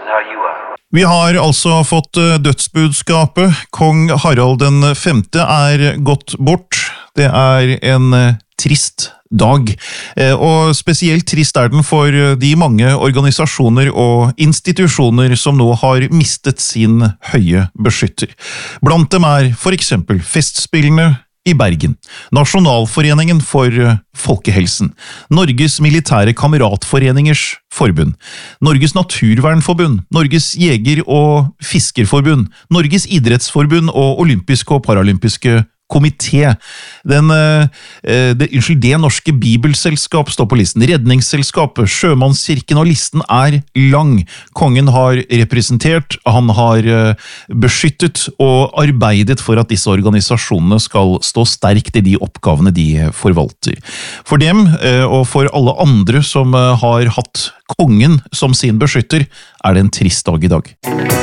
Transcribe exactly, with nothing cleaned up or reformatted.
how you are. Vi har altså fått dødsbudskapet. Kong Harald den femte er gått bort. Det er en trist dag, og spesielt trist er den for de mange organisasjoner og institusjoner som nå har mistet sin høye beskytter. Blant dem er for eksempel Festspillene i Bergen, Nasjonalforeningen for Folkehelsen, Norges Militære Kameratforeningers Forbund, Norges Naturvernforbund, Norges Jeger- og Fiskerforbund, Norges Idrettsforbund og Olympiske og Paralympiske komité. Den, eh, det, unnskyld, det norske bibelselskap står på listen, Redningsselskapet, Sjømannskirken, og listen er lang. Kongen har representert, han har eh, beskyttet og arbeidet for at disse organisasjonene skal stå sterkt i de oppgavene de forvalter. For dem, eh, og for alle andre som eh, har hatt kongen som sin beskytter, er det en trist dag i dag.